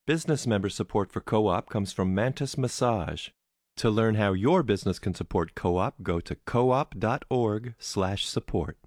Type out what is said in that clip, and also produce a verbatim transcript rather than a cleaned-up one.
Business member support for Co-op comes from Mantis Massage. To learn how your business can support Co-op, go to coop dot org slash support.